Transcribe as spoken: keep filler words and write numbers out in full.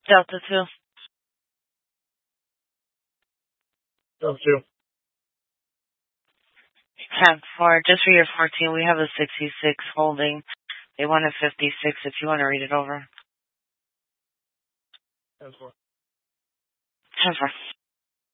Delta two. Delta two. ten four. Just for your fourteen, we have a sixty-six holding. They want a fifty-six if you want to read it over. ten four. ten four.